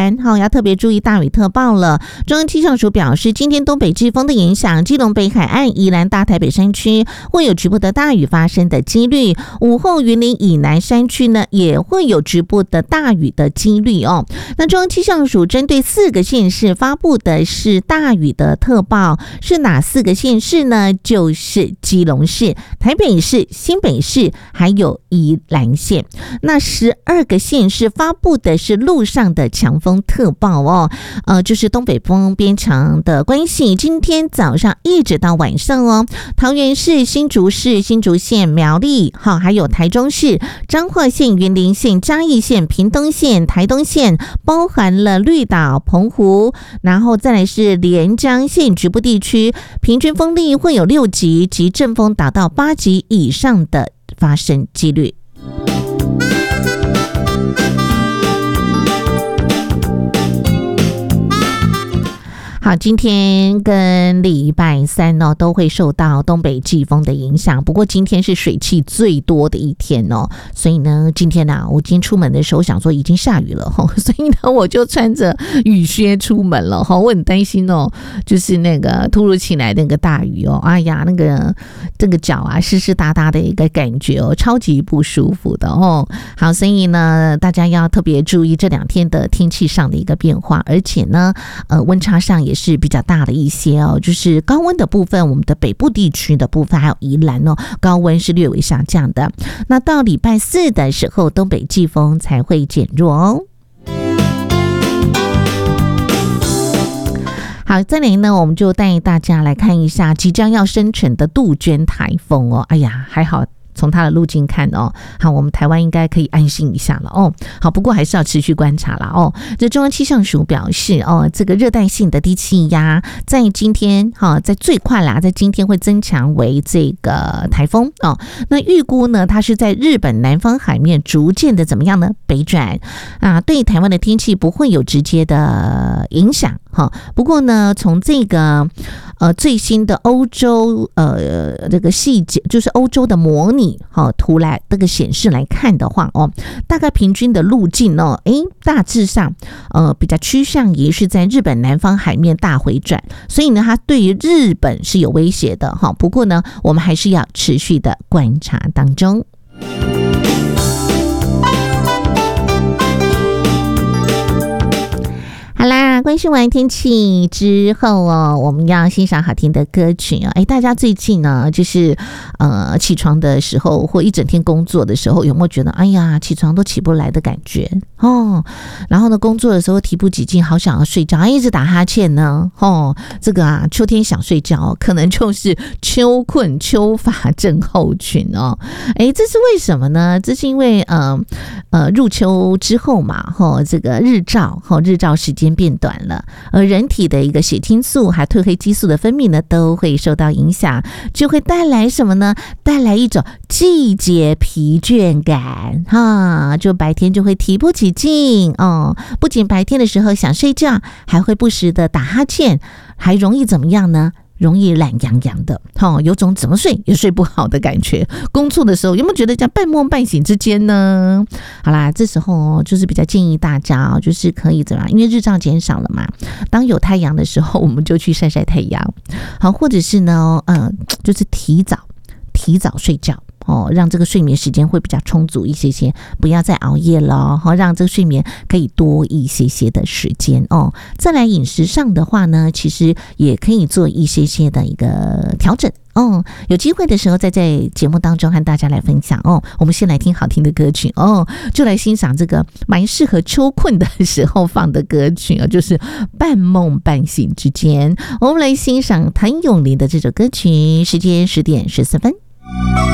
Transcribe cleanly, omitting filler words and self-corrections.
湾要特别注意大雨特报了。中央气象署表示，今天东北季风的影响，基隆北海岸、宜兰大台北山区会有局部的大雨发生的几率，午后云林以南山区呢也会有局部的大雨的几率哦。那中央气象署针对4个县市发布的是大雨的特报，是哪4个县市呢？就是基隆市、台北市、新北市还有宜兰县。那12个县市发布的是陆上的强风特报哦，就是东北风边强的关系，今天早上一直到晚上哦，桃园市、新竹市、新竹县、苗栗还有台中市、彰化县、云林县、嘉义县、屏东县、台东县，包含了绿岛、澎湖，然后再来是连江县局部地区，平均风力会有6级及阵风达到8级以上的发生几率。好，今天跟礼拜三都会受到东北季风的影响，不过今天是水汽最多的一天所以呢，今天我今天出门的时候想说已经下雨了所以呢我就穿着雨靴出门了我很担心就是那个突如其来的那个大雨哎呀，那个这个脚湿湿哒哒的一个感觉超级不舒服的好，所以呢大家要特别注意这2天的天气上的一个变化，而且呢温差上也是比较大的一些就是高温的部分，我们的北部地区的部分还有宜兰高温是略微下降的。那到礼拜4的时候，东北季风才会减弱好，再来呢，我们就带大家来看一下即将要生成的杜鹃台风哎呀，还好从它的路径看好，我们台湾应该可以安心一下了好，不过还是要持续观察了这中央气象署表示这个热带性的低气压在今天在最快啦，在今天会增强为这个台风那预估呢，它是在日本南方海面逐渐的怎么样呢？北转对台湾的天气不会有直接的影响不过呢，从这个最新的欧洲这个细节，就是欧洲的模拟图来这个显示来看的话大概平均的路径大致上比较趋向于是在日本南方海面大回转，所以呢它对于日本是有威胁的不过呢我们还是要持续的观察当中。好啦，关心完天气之后我们要欣赏好听的歌曲大家最近呢就是起床的时候或一整天工作的时候，有没有觉得哎呀起床都起不来的感觉然后呢工作的时候提不起劲，好想要睡觉一直打哈欠呢这个秋天想睡觉可能就是秋困秋乏症候群这是为什么呢？这是因为入秋之后嘛这个日照时间变短了，而人体的一个血清素还褪黑激素的分泌呢都会受到影响，就会带来什么呢？带来一种季节疲倦感就白天就会提不起劲不仅白天的时候想睡觉，还会不时的打哈欠，还容易怎么样呢？容易懒洋洋的有种怎么睡也睡不好的感觉。工作的时候有没有觉得这样半梦半醒之间呢？好啦，这时候就是比较建议大家就是可以怎么样，因为日照减少了嘛，当有太阳的时候我们就去晒晒太阳好，或者是呢就是提早睡觉让这个睡眠时间会比较充足一些些，不要再熬夜了让这个睡眠可以多一些些的时间再来饮食上的话呢，其实也可以做一些些的一个调整有机会的时候再在节目当中和大家来分享我们先来听好听的歌曲就来欣赏这个蛮适合秋困的时候放的歌曲就是半梦半醒之间，我们来欣赏谭咏麟的这首歌曲，时间10点14分。